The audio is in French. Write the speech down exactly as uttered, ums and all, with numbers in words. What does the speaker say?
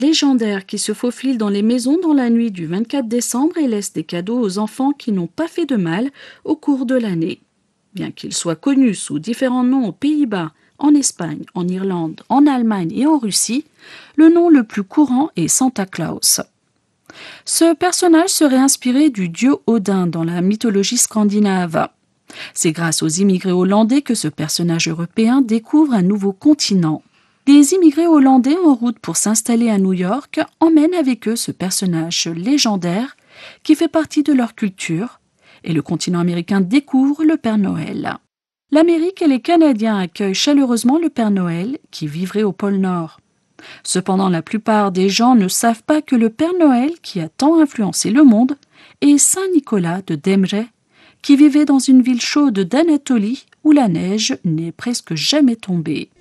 légendaire qui se faufile dans les maisons dans la nuit du vingt-quatre décembre et laisse des cadeaux aux enfants qui n'ont pas fait de mal au cours de l'année. Bien qu'il soit connu sous différents noms aux Pays-Bas, en Espagne, en Irlande, en Allemagne et en Russie, le nom le plus courant est Santa Claus. Ce personnage serait inspiré du dieu Odin dans la mythologie scandinave. C'est grâce aux immigrés hollandais que ce personnage européen découvre un nouveau continent. Des immigrés hollandais en route pour s'installer à New York emmènent avec eux ce personnage légendaire qui fait partie de leur culture, et le continent américain découvre le Père Noël. L'Amérique et les Canadiens accueillent chaleureusement le Père Noël qui vivrait au pôle Nord. Cependant, la plupart des gens ne savent pas que le Père Noël qui a tant influencé le monde est Saint Nicolas de Demre, qui vivait dans une ville chaude d'Anatolie où la neige n'est presque jamais tombée.